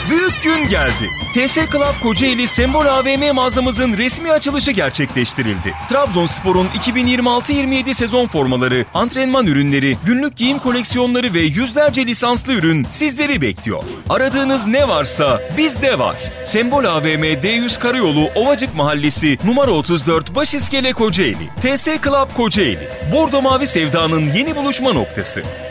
Büyük gün geldi. TS Club Kocaeli Sembol AVM mağazamızın resmi açılışı gerçekleştirildi. Trabzonspor'un 2026-27 sezon formaları, antrenman ürünleri, günlük giyim koleksiyonları ve yüzlerce lisanslı ürün sizleri bekliyor. Aradığınız ne varsa bizde var. Sembol AVM D100 Karayolu Ovacık Mahallesi numara 34 Başiskele Kocaeli. TS Club Kocaeli. Bordo Mavi Sevda'nın yeni buluşma noktası.